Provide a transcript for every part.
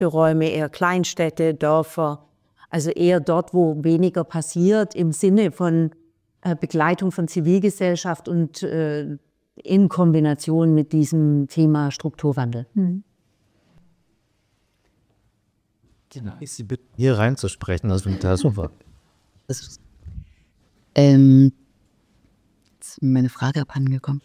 Räume, eher Kleinstädte, Dörfer. Also eher dort, wo weniger passiert im Sinne von Begleitung von Zivilgesellschaft und in Kombination mit diesem Thema Strukturwandel. Genau. Ich Sie bitten, hier reinzusprechen, das ist total super. Jetzt ist meine Frage abhandengekommen.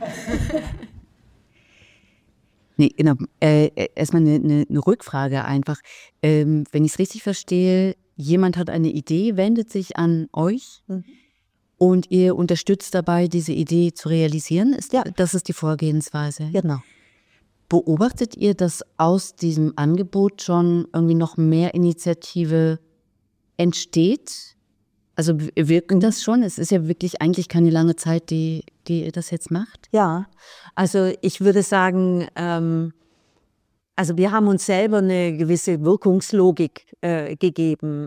Nee, genau. Erstmal eine Rückfrage einfach. Wenn ich es richtig verstehe, jemand hat eine Idee, wendet sich an euch und ihr unterstützt dabei, diese Idee zu realisieren. Das ist die Vorgehensweise. Genau. Beobachtet ihr, dass aus diesem Angebot schon irgendwie noch mehr Initiative entsteht? Also wirken das schon? Es ist ja wirklich eigentlich keine lange Zeit, die ihr das jetzt macht. Ja, also ich würde sagen, also wir haben uns selber eine gewisse Wirkungslogik gegeben.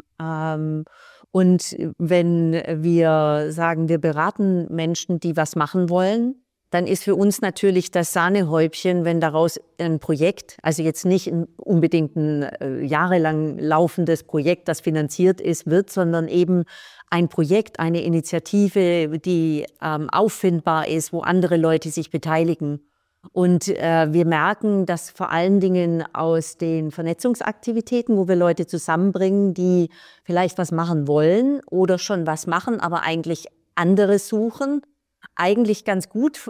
Und wenn wir sagen, wir beraten Menschen, die was machen wollen, dann ist für uns natürlich das Sahnehäubchen, wenn daraus ein Projekt, also jetzt nicht unbedingt ein jahrelang laufendes Projekt, das finanziert ist, wird, sondern eben ein Projekt, eine Initiative, die auffindbar ist, wo andere Leute sich beteiligen. Und wir merken, dass vor allen Dingen aus den Vernetzungsaktivitäten, wo wir Leute zusammenbringen, die vielleicht was machen wollen oder schon was machen, aber eigentlich anderes suchen, eigentlich ganz gut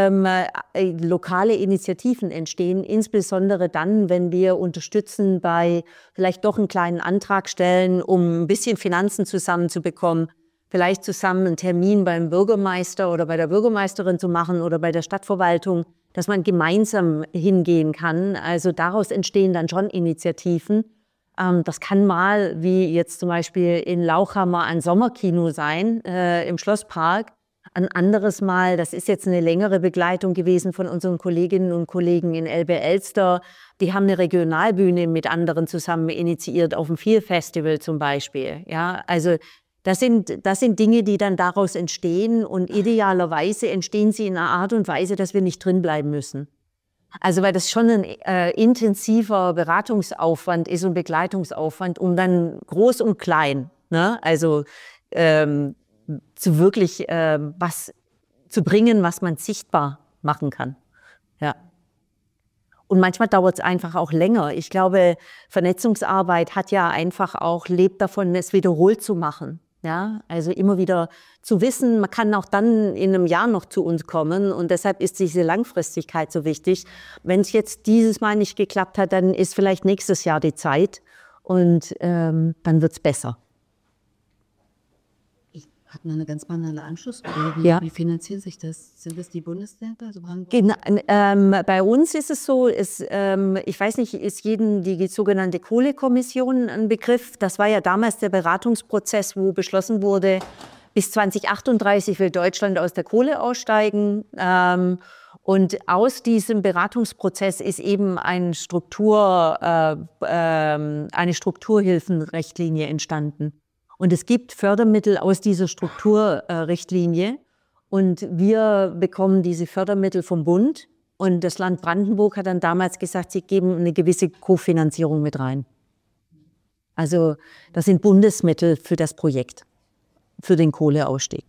lokale Initiativen entstehen, insbesondere dann, wenn wir unterstützen bei vielleicht doch einen kleinen Antrag stellen, um ein bisschen Finanzen zusammenzubekommen, vielleicht zusammen einen Termin beim Bürgermeister oder bei der Bürgermeisterin zu machen oder bei der Stadtverwaltung, dass man gemeinsam hingehen kann. Also daraus entstehen dann schon Initiativen. Das kann mal, wie jetzt zum Beispiel in Lauchhammer, ein Sommerkino sein im Schlosspark. Ein anderes Mal, das ist jetzt eine längere Begleitung gewesen von unseren Kolleginnen und Kollegen in Elbe-Elster. Die haben eine Regionalbühne mit anderen zusammen initiiert, auf dem Feel-Festival zum Beispiel. Ja, also das sind Dinge, die dann daraus entstehen und idealerweise entstehen sie in einer Art und Weise, dass wir nicht drin bleiben müssen. Also weil das schon ein intensiver Beratungsaufwand ist und Begleitungsaufwand, um dann groß und klein, ne? Also zu wirklich was zu bringen, was man sichtbar machen kann. Ja. Und manchmal dauert es einfach auch länger. Ich glaube, Vernetzungsarbeit hat ja einfach auch, lebt davon, es wiederholt zu machen. Ja, also immer wieder zu wissen, man kann auch dann in einem Jahr noch zu uns kommen und deshalb ist diese Langfristigkeit so wichtig. Wenn es jetzt dieses Mal nicht geklappt hat, dann ist vielleicht nächstes Jahr die Zeit und dann wird es besser. Hat man eine ganz banale Anschlussfrage. Wie finanziert sich das? Sind das die Bundesländer? Genau, bei uns ist es so, ich weiß nicht, ist jedem die sogenannte Kohlekommission ein Begriff? Das war ja damals der Beratungsprozess, wo beschlossen wurde, bis 2038 will Deutschland aus der Kohle aussteigen. Und aus diesem Beratungsprozess ist eben eine Strukturhilfenrichtlinie entstanden. Und es gibt Fördermittel aus dieser Strukturrichtlinie und wir bekommen diese Fördermittel vom Bund und das Land Brandenburg hat dann damals gesagt, sie geben eine gewisse Kofinanzierung mit rein. Also das sind Bundesmittel für das Projekt, für den Kohleausstieg.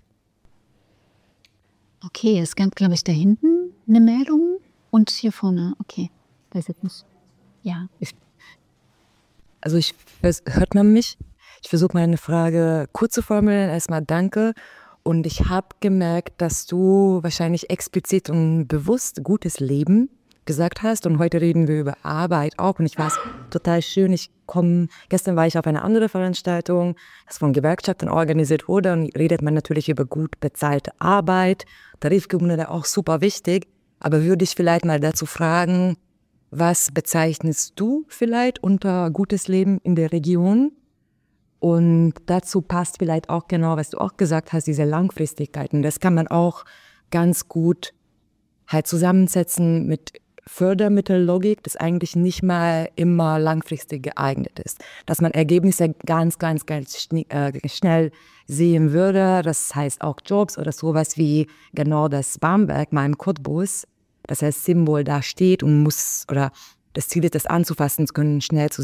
Okay, es gab, glaube ich, da hinten eine Meldung und hier vorne. Okay, weiß jetzt nicht. Ja. Also hört man mich? Ich versuche meine Frage kurz zu formulieren. Erstmal danke. Und ich habe gemerkt, dass du wahrscheinlich explizit und bewusst gutes Leben gesagt hast. Und heute reden wir über Arbeit auch. Und ich fand es total schön. Gestern war ich auf einer anderen Veranstaltung, das von Gewerkschaften organisiert wurde. Und redet man natürlich über gut bezahlte Arbeit. Tarifgebühren auch super wichtig. Aber würde ich vielleicht mal dazu fragen, was bezeichnest du vielleicht unter gutes Leben in der Region? Und dazu passt vielleicht auch genau, was du auch gesagt hast, diese Langfristigkeit. Und das kann man auch ganz gut halt zusammensetzen mit Fördermittellogik, das eigentlich nicht mal immer langfristig geeignet ist. Dass man Ergebnisse ganz schnell sehen würde. Das heißt auch Jobs oder sowas wie genau das Bamberg, meinem Cottbus, das als Symbol da steht und muss oder das Ziel ist, das anzufassen zu können, schnell zu